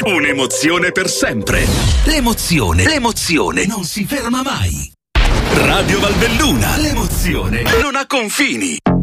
Un'emozione per sempre. L'emozione non si ferma mai. Radio Valbelluna, l'emozione non ha confini.